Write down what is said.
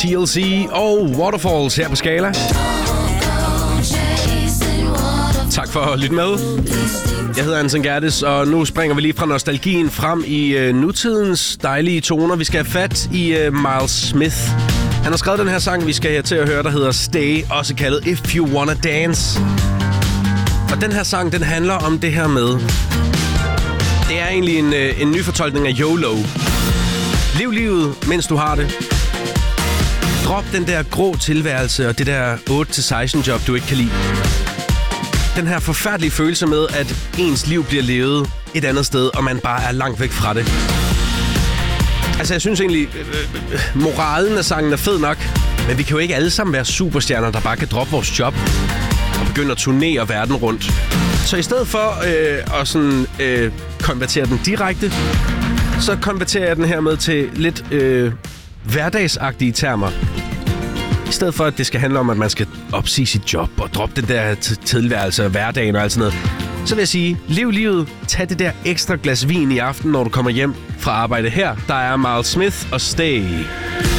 TLC og Waterfalls her på Skala. Tak for at lytte med. Jeg hedder Anson Gerdes, og nu springer vi lige fra nostalgien frem i nutidens dejlige toner. Vi skal have fat i Miles Smith. Han har skrevet den her sang, vi skal her til at høre, der hedder Stay, også kaldet If You Wanna Dance. Og den her sang, den handler om det her med... Det er egentlig en ny fortolkning af YOLO. Lev livet, mens du har det. Drop den der grå tilværelse og det der 8-16 job, du ikke kan lide. Den her forfærdelige følelse med, at ens liv bliver levet et andet sted, og man bare er langt væk fra det. Altså, jeg synes egentlig, moralen af sangen er fed nok, men vi kan jo ikke alle sammen være superstjerner, der bare kan droppe vores job og begynde at turnere verden rundt. Så i stedet for at sådan, konvertere den direkte, så konverterer jeg den her med til lidt hverdagsagtige termer. I stedet for, at det skal handle om, at man skal opsige sit job og droppe den der tilværelse og hverdagen og alt sådan noget, så vil jeg sige, lev livet, tag det der ekstra glas vin i aften, når du kommer hjem fra arbejde her. Der er Miles Smith og Stay.